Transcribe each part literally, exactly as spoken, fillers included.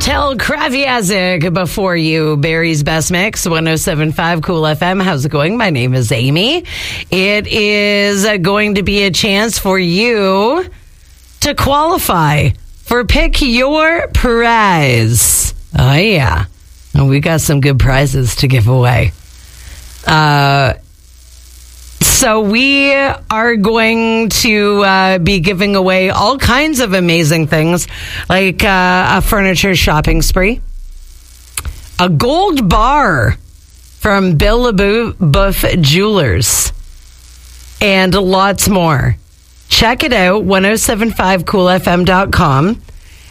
Tel Kraviazik before you. Barry's Best Mix, one oh seven point five Cool F M. How's it going? My name is Amy. It is uh, going to be a chance for you to qualify for Pick Your Prize. Oh, yeah. And we got some good prizes to give away. Uh... So we are going to uh, be giving away all kinds of amazing things, like uh, a furniture shopping spree, a gold bar from Billaboof Jewelers, and lots more. Check it out, ten seventy-five cool f m dot com,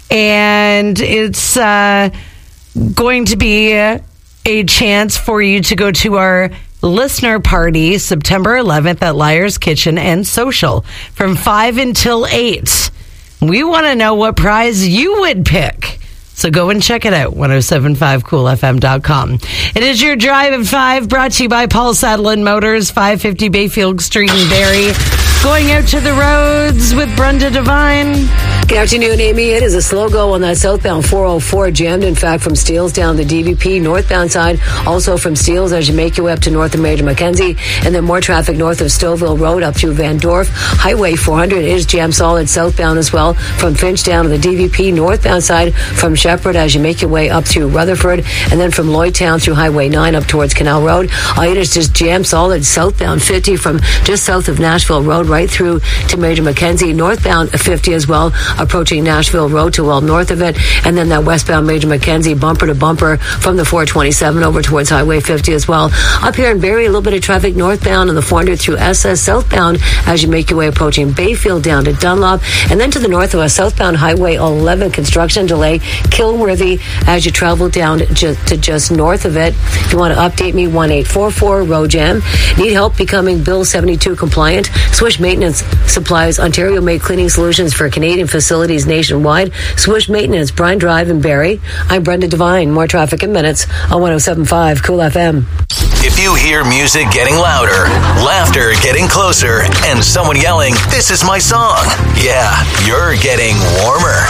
and it's uh, going to be a, a chance for you to go to our listener party September eleventh at Liar's Kitchen and Social from five until eight. We want to know what prize you would pick. So go and check it out, ten seventy-five cool f m dot com. It is your Drive at five, brought to you by Paul Sadlin Motors, five fifty Bayfield Street in Barrie. Going out to the roads with Brenda Devine. Good afternoon, Amy. It is a slow go on that southbound four oh four, jammed, in fact, from Steeles down the D V P northbound side, also from Steeles as you make your way up to north of Major Mackenzie, and then more traffic north of Stouffville Road up through Van Dorp. Highway four hundred is jammed solid southbound as well, from Finch down to the D V P northbound side, from Shepherd as you make your way up to Rutherford, and then from Lloydtown through Highway nine up towards Canal Road. Uh, it is just jammed solid southbound fifty from just south of Nashville Road right through to Major Mackenzie, northbound fifty as well, approaching Nashville Road to well north of it, and then that westbound Major Mackenzie bumper to bumper from the four twenty-seven over towards Highway fifty as well. Up here in Barrie, a little bit of traffic northbound on the four hundred through S S southbound as you make your way approaching Bayfield down to Dunlop, and then to the north of us, southbound Highway eleven construction delay, Kilworthy as you travel down just to just north of it. If you want to update me, one eight four four road jam. Need help becoming Bill seventy-two compliant? Swish Maintenance supplies Ontario-made cleaning solutions for Canadian facilities nationwide. Swish Maintenance, Bryan Drive in Barrie. I'm Brenda Devine. More traffic in minutes on ten seventy-five Cool F M. If you hear music getting louder, laughter getting closer, and someone yelling, "This is my song," yeah, you're getting warmer.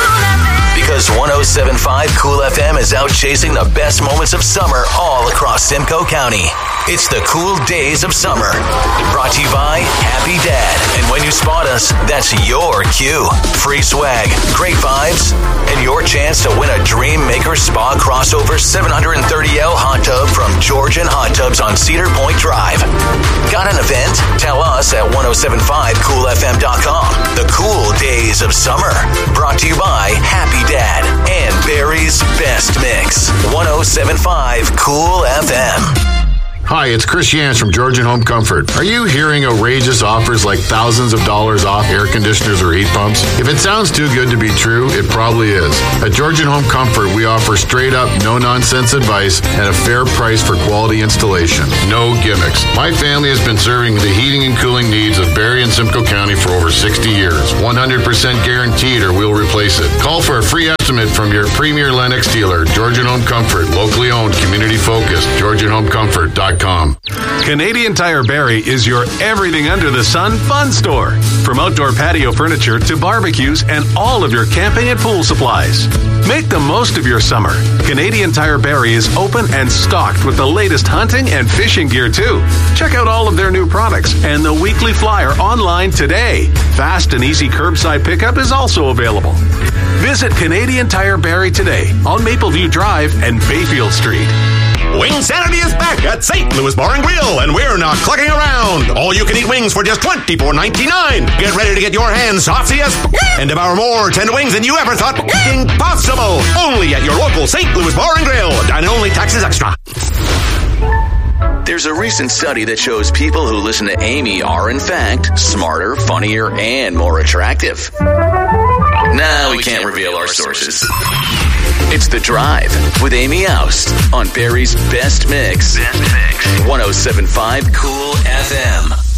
Because ten seventy-five Cool F M is out chasing the best moments of summer all across Simcoe County. It's the Cool Days of Summer, brought to you by Happy Dad. And when you spot us, that's your cue. Free swag, great vibes, and your chance to win a Dream Maker Spa crossover seven hundred thirty L hot tub from Georgian Hot Tubs on Cedar Point Drive. Got an event? Tell us at ten seventy-five cool f m dot com. The Cool Days of Summer, brought to you by Happy Dad and Barry's Best Mix. ten seventy-five Cool F M. Hi, it's Chris Yance from Georgian Home Comfort. Are you hearing outrageous offers like thousands of dollars off air conditioners or heat pumps? If it sounds too good to be true, it probably is. At Georgian Home Comfort, we offer straight up, no-nonsense advice and a fair price for quality installation. No gimmicks. My family has been serving the heating and cooling needs of Barrie and Simcoe County for over sixty years. one hundred percent guaranteed or we'll replace it. Call for a free estimate from your premier Lennox dealer. Georgian Home Comfort, locally owned, community focused. Georgian Home Comfort dot com. Canadian Tire Barrie is your everything under the sun fun store. From outdoor patio furniture to barbecues and all of your camping and pool supplies. Make the most of your summer. Canadian Tire Barrie is open and stocked with the latest hunting and fishing gear too. Check out all of their new products and the weekly flyer online today. Fast and easy curbside pickup is also available. Visit Canadian Tire Barrie today on Mapleview Drive and Bayfield Street. Wingsanity is back at Saint Louis Bar and Grill, and we're not clucking around. All you can eat wings for just twenty-four ninety-nine. Get ready to get your hands saucy as and devour more tender wings than you ever thought possible. Only at your local Saint Louis Bar and Grill. Dine only, taxes extra. There's a recent study that shows people who listen to Amy are, in fact, smarter, funnier, and more attractive. Nah, we can't reveal our sources. It's The Drive with Amy Oust on Barry's Best Mix. Best Mix. ten seventy-five Cool F M.